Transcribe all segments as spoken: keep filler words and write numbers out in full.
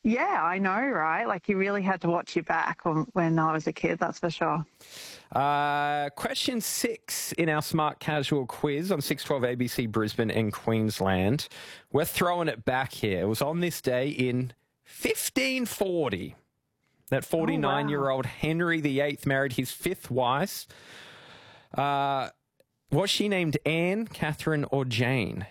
Yeah, I know, right? Like you really had to watch your back when, when I was a kid, that's for sure. Uh, question six in our Smart Casual quiz on six twelve A B C Brisbane and Queensland. We're throwing it back here. It was on this day in fifteen forty that forty-nine-year-old Henry the Eighth married his fifth wife. Uh, was she named Anne, Catherine, or Jane?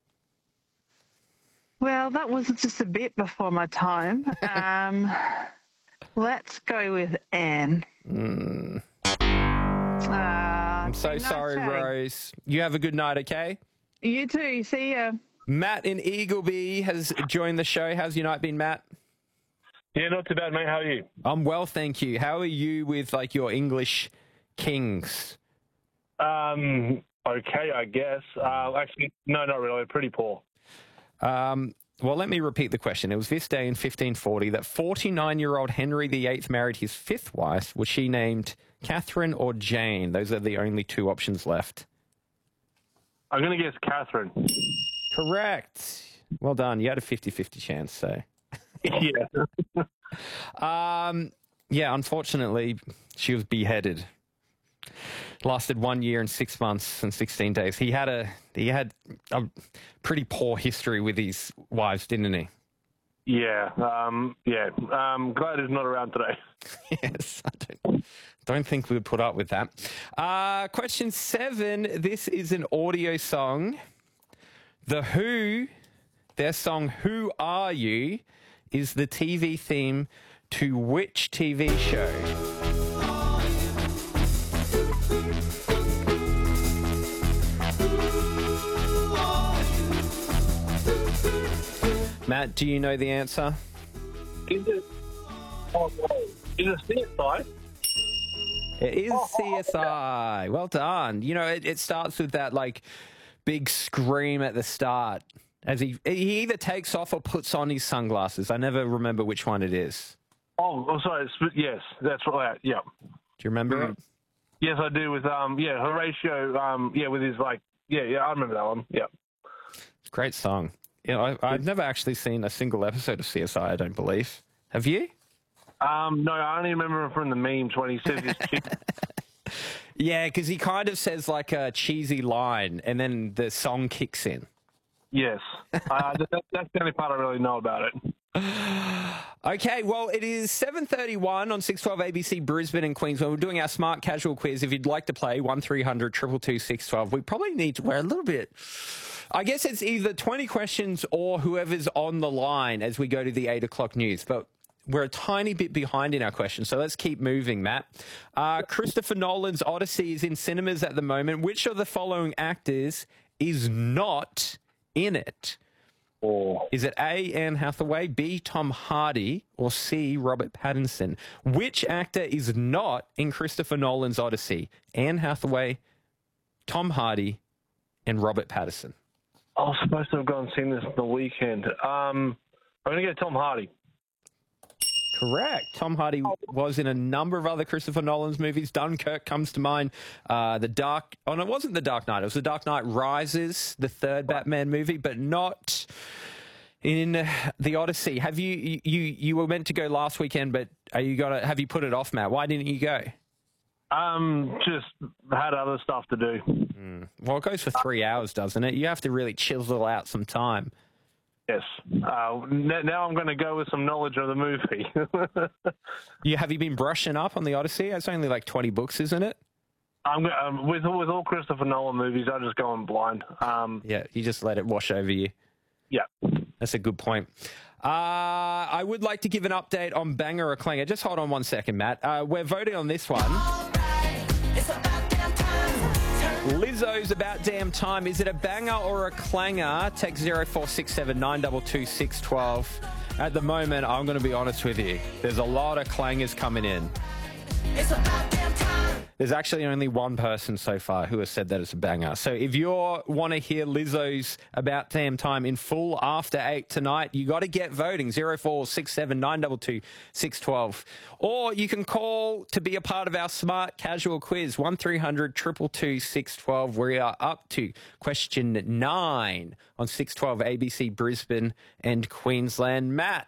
Well, that was just a bit before my time. Um, let's go with Anne. Mm. Uh, I'm so sorry, okay. Rose. You have a good night, okay? You too. See ya. Matt in Eagleby has joined the show. How's your night been, Matt? Yeah, not too bad, mate. How are you? I'm well, thank you. How are you with, like, your English kings? Um, okay, I guess. Uh, actually, no, not really. Pretty poor. Um, well, let me repeat the question. It was this day in fifteen forty that forty-nine-year-old Henry the Eighth married his fifth wife. Was she named Catherine or Jane? Those are the only two options left. I'm going to guess Catherine. Correct. Well done. You had a fifty-fifty chance, so. Yeah. um, yeah, unfortunately, she was beheaded. Lasted one year and six months and sixteen days. He had a he had a pretty poor history with his wives, didn't he? Yeah, um, yeah. Um, glad he's not around today. Yes, I don't, don't think we would put up with that. Uh, question seven. This is an audio song. The Who, their song "Who Are You," is the T V theme to which T V show? Matt, do you know the answer? Is it? Oh, no. Is it C S I? It is C S I. Well done. You know, it, it starts with that, like, big scream at the start. As he he either takes off or puts on his sunglasses. I never remember which one it is. Oh, oh sorry. It's, yes, that's right. Yeah. Do you remember mm. it? Yes, I do. With um, yeah, Horatio. Um, yeah, with his like, yeah, yeah, I remember that one. Yeah. It's a great song. Yeah, I, I've never actually seen a single episode of C S I. I don't believe. Have you? Um, no, I only remember him from the memes when he says his chick. Yeah, because he kind of says like a cheesy line, and then the song kicks in. Yes, uh, that, that's the only part I really know about it. Okay, well, it is seven thirty-one on six twelve A B C Brisbane and Queensland. We're doing our Smart Casual quiz. If you'd like to play, one three hundred two two two six one two. We probably need to, we're a little bit, I guess it's either twenty questions or whoever's on the line as we go to the eight o'clock news. But we're a tiny bit behind in our questions, so let's keep moving, Matt. Uh, Christopher Nolan's Odyssey is in cinemas at the moment. Which of the following actors is not in it? Or is it A, Anne Hathaway, B, Tom Hardy, or C, Robert Pattinson? Which actor is not in Christopher Nolan's Odyssey? Anne Hathaway, Tom Hardy, and Robert Pattinson. I was supposed to have gone and seen this on the weekend. Um, I'm going to go Tom Hardy. Correct. Tom Hardy was in a number of other Christopher Nolan's movies. Dunkirk comes to mind. Uh, the Dark... Oh, no, it wasn't The Dark Knight. It was The Dark Knight Rises, the third Batman movie, but not in The Odyssey. Have you... You, you were meant to go last weekend, but are you gonna, have you put it off, Matt? Why didn't you go? Um, just had other stuff to do. Mm. Well, it goes for three hours, doesn't it? You have to really chisel out some time. Yes. Uh, now I'm going to go with some knowledge of the movie. you have you been brushing up on the Odyssey? It's only like twenty books, isn't it? I'm um, with with all Christopher Nolan movies. I just go in blind. Um, yeah, you just let it wash over you. Yeah, that's a good point. Uh, I would like to give an update on Banger or Clanger. Just hold on one second, Matt. Uh, we're voting on this one. Lizzo's About Damn Time. Is it a banger or a clanger? Text zero four six seven nine two two six one two. At the moment, I'm going to be honest with you. There's a lot of clangers coming in. It's about damn time. There's actually only one person so far who has said that it's a banger. So if you want to hear Lizzo's About Damn Time in full after eight tonight, you got to get voting. zero four six seven nine two two six one two. Or you can call to be a part of our Smart Casual quiz, one three hundred two two two six one two. We are up to question nine on six twelve A B C Brisbane and Queensland. Matt,